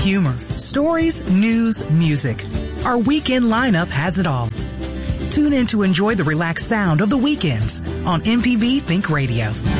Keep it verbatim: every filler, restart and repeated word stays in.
humor, stories, news, music. Our weekend lineup has it all. Tune in to enjoy the relaxed sound of the weekends on M P B Think Radio.